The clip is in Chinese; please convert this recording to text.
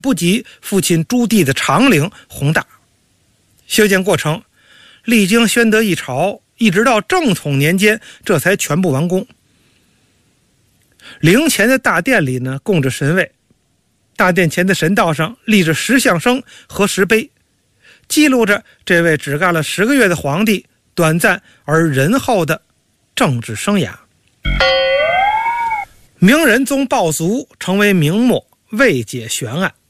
不及父亲朱棣的长陵宏大。修建过程历经宣德一朝，一直到正统年间这才全部完工。陵前的大殿里呢，供着神位，大殿前的神道上立着石像生和石碑，记录着这位只干了10个月的皇帝短暂而仁厚的政治生涯。明仁宗暴卒，成为明末未解悬案。